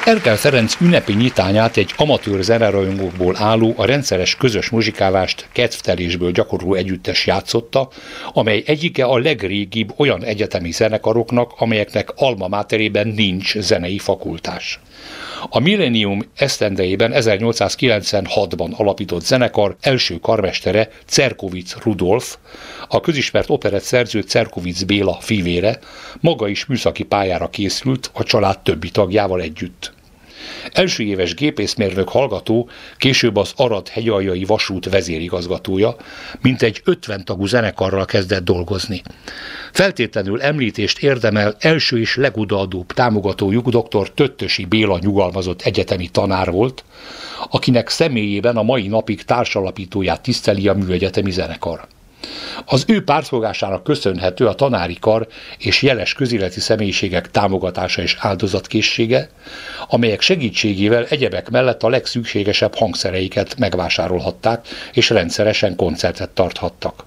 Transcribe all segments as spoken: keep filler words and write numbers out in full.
Erkel Ferenc ünnepi nyitányát egy amatőr zenerajongókból álló, a rendszeres közös muzsikálást kedvtelésből gyakorló együttes játszotta, amely egyike a legrégibb olyan egyetemi zenekaroknak, amelyeknek alma materében nincs zenei fakultás. A Millennium esztendejében ezernyolcszázkilencvenhatban alapított zenekar első karmestere Czerkovics Rudolf, a közismert operett szerző Czerkovics Béla fivére, maga is műszaki pályára készült a család többi tagjával együtt. Első éves gépészmérnök hallgató, később az Arad-hegyaljai vasút vezérigazgatója, mintegy ötven tagú zenekarral kezdett dolgozni. Feltétlenül említést érdemel első és legodaadóbb támogatójuk dr. Töttösi Béla nyugalmazott egyetemi tanár volt, akinek személyében a mai napig társalapítóját tiszteli a műegyetemi zenekar. Az ő pártfogásának köszönhető a tanári kar és jeles közéleti személyiségek támogatása és áldozatkészsége, amelyek segítségével egyebek mellett a legszükségesebb hangszereiket megvásárolhatták és rendszeresen koncertet tarthattak.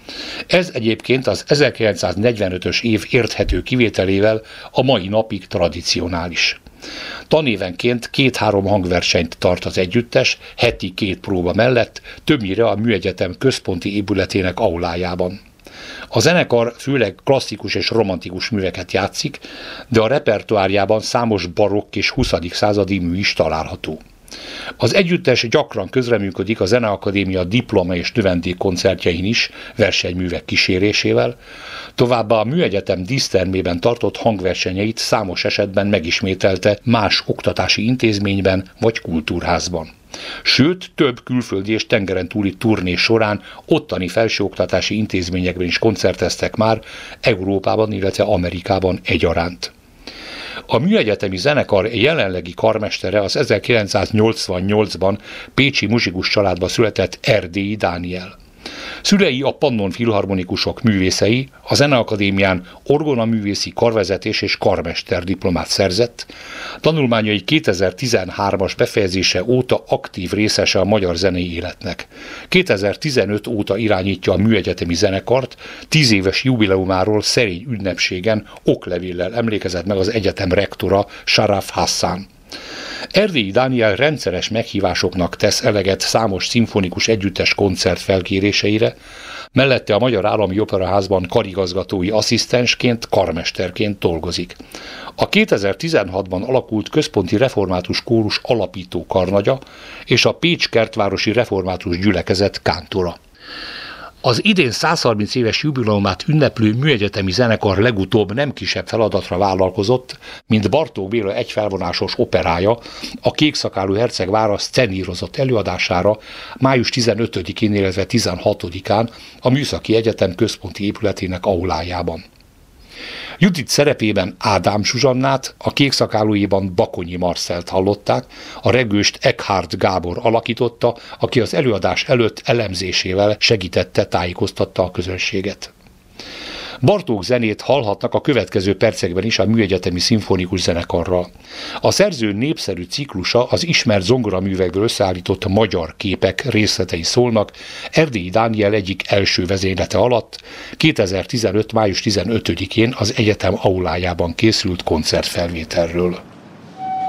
Ez egyébként az ezerkilencszáznegyvenötös év érthető kivételével a mai napig tradicionális. Tanévenként két-három hangversenyt tart az együttes, heti két próba mellett, többnyire a Műegyetem központi épületének aulájában. A zenekar főleg klasszikus és romantikus műveket játszik, de a repertoárjában számos barokk és huszadik századi mű is található. Az együttes gyakran közreműködik a Zeneakadémia diploma és növendékkoncertjein is, versenyművek kísérésével, továbbá a Műegyetem dísztermében tartott hangversenyeit számos esetben megismételte más oktatási intézményben vagy kultúrházban. Sőt, több külföldi és tengeren túli turné során ottani felsőoktatási intézményekben is koncerteztek már, Európában, illetve Amerikában egyaránt. A műegyetemi zenekar jelenlegi karmestere az ezerkilencszáznyolcvannyolcban pécsi muzsikus családba született Erdélyi Dániel. Szülei a Pannon filharmonikusok művészei, a Zeneakadémián orgonaművészi karvezetés és karmester diplomát szerzett, tanulmányai kétezer-tizenhármas befejezése óta aktív részese a magyar zenei életnek. kétezer-tizenöt óta irányítja a műegyetemi zenekart, tíz éves jubileumáról szerény ünnepségen oklevéllel emlékezett meg az egyetem rektora, Saraf Hassan. Erdélyi Dániel rendszeres meghívásoknak tesz eleget számos szimfonikus együttes koncert felkéréseire, mellette a Magyar Állami Operaházban karigazgatói asszisztensként, karmesterként dolgozik. A kétezer-tizenhatban alakult Központi Református Kórus alapító karnagya és a Pécs Kertvárosi Református Gyülekezet kántora. Az idén százharminc éves jubileumát ünneplő műegyetemi zenekar legutóbb nem kisebb feladatra vállalkozott, mint Bartók Béla egyfelvonásos operája, a Kékszakálú herceg vára szcenírozott előadására május tizenötödikén, illetve tizenhatodikán a Műszaki Egyetem központi épületének aulájában. Judit szerepében Ádám Zsuzsannát, a Kékszakálóiban Bakonyi Marcelt hallották, a regőst Eckhard Gábor alakította, aki az előadás előtt elemzésével segítette, tájékoztatta a közönséget. Bartók zenét hallhatnak a következő percekben is a Műegyetemi Szimfonikus Zenekarral. A szerző népszerű ciklusa, az ismert zongoraművekből összeállított magyar képek részletei szólnak Erdélyi Dániel egyik első vezénylete alatt kétezer-tizenöt. május tizenötödikén az egyetem aulájában készült koncertfelvételről.